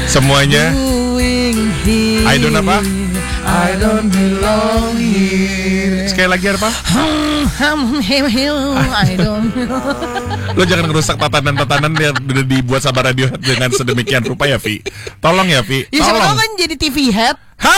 Semuanya. I don't apa? I don't belong here. Sekali lagi apa? I don't. Lo jangan ngerusak tatanan-tatanan yang udah dibuat sama radio dengan sedemikian rupa ya, Vi. Tolong ya, Vi. Ya siapa Tolong. tahu kan jadi TV head.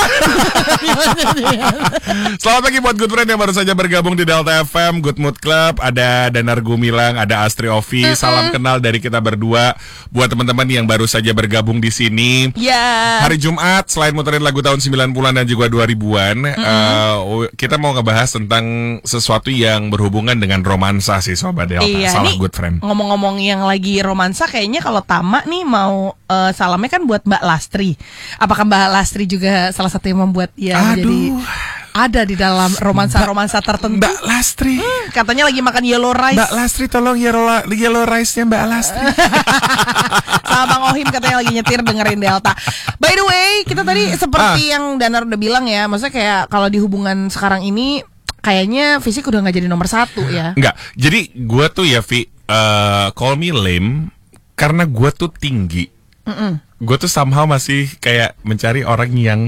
Selamat pagi buat good friend yang baru saja bergabung di Delta FM Good Mood Club. Ada Danar Gumilang, ada Astri Ovi. Salam kenal dari kita berdua buat teman-teman yang baru saja bergabung di sini. Ya. Hari Jumat, selain muterin lagu tahun 90-an dan juga 2000-an, kita mau ngebahas tentang sesuatu yang berhubungan dengan romansa sih Sobat Delta. Iya, Salah nih, good friend. ngomong-ngomong yang lagi romansa, kayaknya kalau Tama nih mau salamnya kan buat Mbak Lastri. Apakah Mbak Lastri juga salah satu yang membuat ia menjadi ada di dalam romansa-romansa tertentu? Mbak Lastri. Katanya lagi makan yellow rice. Mbak Lastri tolong yellow rice-nya Mbak Lastri. Sama Bang Ohim katanya lagi nyetir dengerin Delta. By the way, kita tadi seperti yang Danar udah bilang ya, maksudnya kayak kalau di hubungan sekarang ini kayaknya fisik udah gak jadi nomor satu ya. Enggak, jadi gue tuh ya Vi, call me lame karena gue tuh tinggi. Gue tuh somehow masih kayak mencari orang yang,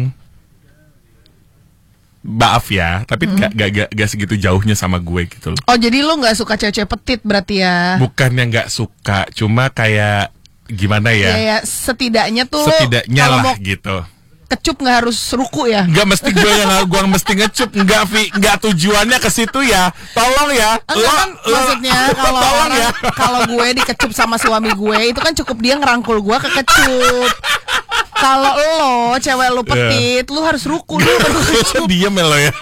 maaf ya, tapi gak segitu jauhnya sama gue gitu loh. Oh, jadi lo gak suka cewek-cewek petit berarti ya? Bukannya gak suka, cuma kayak gimana ya? Ya, setidaknya tuh setidaknya kalau lah mau gitu. kecup gak harus ruku ya? Gak mesti gue mesti ngecup, enggak Vi, enggak tujuannya ke situ ya. Tolong ya. Enggak kan, maksudnya kalau tolong ya. kalau gue dikecup sama suami gue, itu kan cukup dia ngerangkul gue kekecup. Kalau lo, cewek lo petit, lo harus ruku dulu baru kecup. Diam ya lo ya.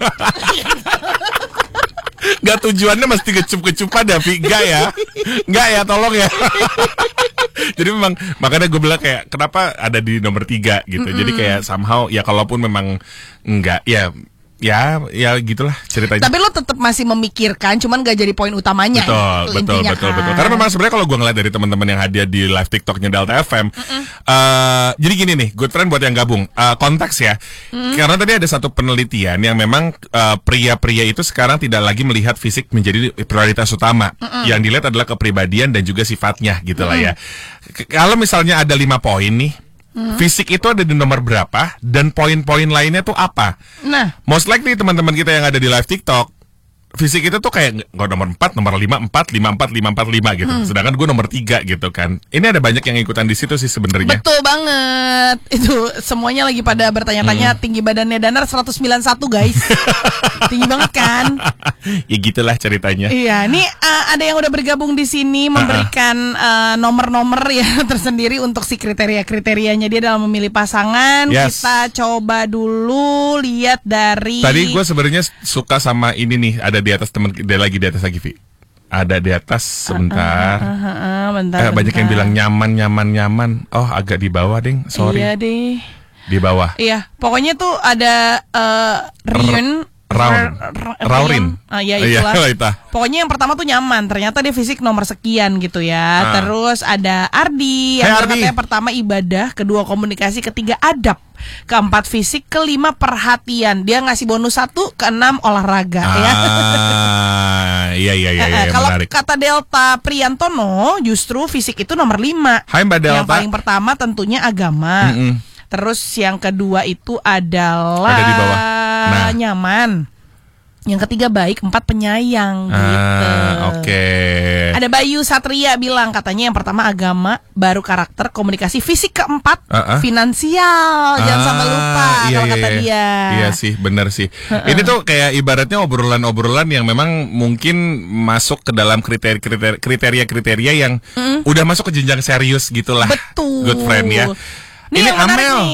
Gak tujuannya mesti kecup-kecupan ya, Vi. Enggak ya. Enggak ya, tolong ya. Jadi memang makanya gue bilang kayak kenapa ada di nomor 3 gitu. Jadi kayak somehow ya kalaupun memang enggak ya gitulah ceritanya. Tapi lo tetap masih memikirkan, cuman gak jadi poin utamanya. Betul. Karena memang sebenarnya kalau gue ngeliat dari teman-teman yang hadir di live TikToknya Delta FM, jadi gini nih, good friend buat yang gabung, konteks ya. Karena tadi ada satu penelitian yang memang pria-pria itu sekarang tidak lagi melihat fisik menjadi prioritas utama. Yang dilihat adalah kepribadian dan juga sifatnya gitu lah ya. Kalau misalnya ada 5 poin nih. Fisik itu ada di nomor berapa dan poin-poin lainnya tuh apa? Nah, most likely teman-teman kita yang ada di live TikTok, fisik itu tuh kayak nggak nomor 4, nomor 5, 4, 5, 4, 5, 4, 5 gitu. Sedangkan gue nomor 3 gitu kan. Ini ada banyak yang ikutan di situ sih sebenarnya. betul banget. Itu semuanya lagi pada bertanya-tanya tinggi badannya Danar 191 guys. Tinggi banget kan? Ya gitulah ceritanya. Iya, nih ada yang udah bergabung di sini memberikan nomor-nomor ya tersendiri untuk si kriteria-kriterianya dia dalam memilih pasangan. Yes. Kita coba dulu lihat dari. Tadi gue sebenarnya suka sama ini nih, ada di atas teman, dia lagi di atas lagi Vi. Ada di atas sebentar. Bentar. Banyak yang bilang nyaman. Oh agak di bawah ding, sorry. Iya deh. Di bawah. Iya, pokoknya tuh ada Raurin. Ya itulah. Iya, Pokoknya yang pertama tuh nyaman. Ternyata dia fisik nomor sekian gitu ya. Terus ada Ardi yang katanya pertama ibadah, kedua komunikasi, ketiga adab, keempat fisik, kelima perhatian. Dia ngasih bonus 1, keenam olahraga ya. Iya. Kalau menarik. kata Delta Priantono, justru fisik itu nomor 5. Hai Mbak Delta. Yang paling pertama tentunya agama. Terus yang kedua itu adalah ada di bawah. Nah. Nyaman. Yang ketiga baik, 4 penyayang gitu. Oke. Ada Bayu Satria bilang katanya yang pertama agama, baru karakter, komunikasi, fisik keempat, finansial. Jangan sampai lupa kalau kata dia. Iya sih, benar sih. Ini tuh kayak ibaratnya obrolan-obrolan yang memang mungkin masuk ke dalam kriteria-kriteria yang udah masuk ke jenjang serius gitulah. Betul. Good friend ya. Ini Ini yang menarik Amel. nih.